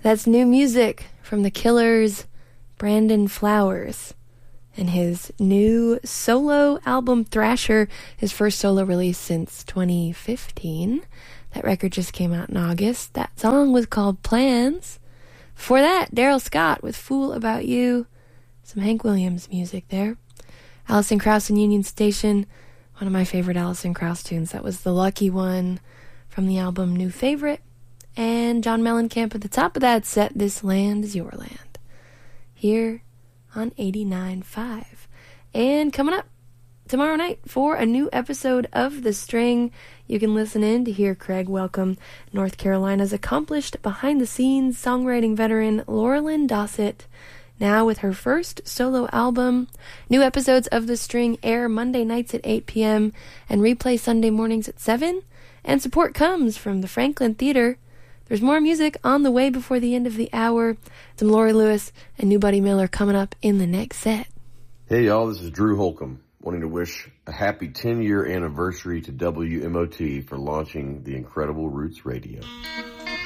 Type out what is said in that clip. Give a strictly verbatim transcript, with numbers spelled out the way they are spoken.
That's new music from The Killers' Brandon Flowers and his new solo album Thrasher, his first solo release since twenty fifteen. That record just came out in August. That song was called Plans. Before that, Daryl Scott with Fool About You. Some Hank Williams music there. Alison Krauss and Union Station, one of my favorite Alison Krauss tunes. That was the Lucky One from the album New Favorite. And John Mellencamp at the top of that set, This Land Is Your Land, here on eighty-nine point five. And coming up tomorrow night for a new episode of The String, you can listen in to hear Craig welcome North Carolina's accomplished behind-the-scenes songwriting veteran Laurelyn Dossett, now with her first solo album. New episodes of The String air Monday nights at eight p.m. and replay Sunday mornings at seven. And support comes from the Franklin Theater. There's more music on the way before the end of the hour. Some Laurie Lewis and new Buddy Miller coming up in the next set. Hey y'all, this is Drew Holcomb, wanting to wish a happy ten-year anniversary to W M O T for launching the incredible Roots Radio.